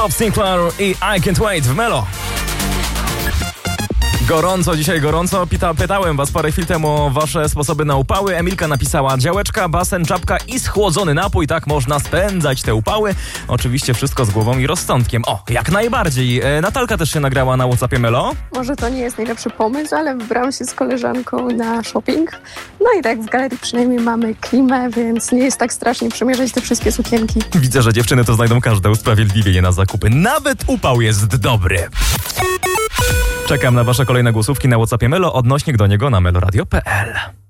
Bob Sinclair i I Can't Wait w Melo. Gorąco, dzisiaj gorąco. Pytałem was parę chwil temu o wasze sposoby na upały. Emilka napisała: działeczka, basen, czapka i schłodzony napój. Tak można spędzać te upały. Oczywiście wszystko z głową i rozsądkiem. O, jak najbardziej. Natalka też się nagrała na WhatsAppie Melo. Może to nie jest najlepszy pomysł, ale wybrałam się z koleżanką na shopping. No i tak w galerii przynajmniej mamy klimę, więc nie jest tak strasznie przemierzać te wszystkie sukienki. Widzę, że dziewczyny to znajdą każde usprawiedliwienie na zakupy. Nawet upał jest dobry. Czekam na wasze kolejne głosówki na WhatsAppie Melo, odnośnik do niego na meloradio.pl.